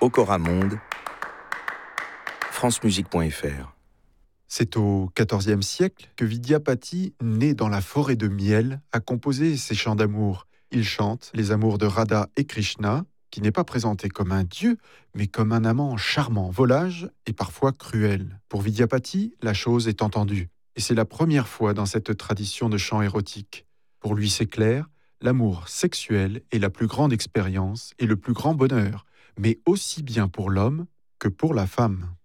Ocoramonde, francemusique.fr. C'est au XIVe siècle que Vidyapati, né dans la forêt de miel, a composé ses chants d'amour. Il chante les amours de Radha et Krishna, qui n'est pas présenté comme un dieu, mais comme un amant charmant, volage et parfois cruel. Pour Vidyapati, la chose est entendue. Et c'est la première fois dans cette tradition de chant érotique. Pour lui, c'est clair, l'amour sexuel est la plus grande expérience et le plus grand bonheur, mais aussi bien pour l'homme que pour la femme.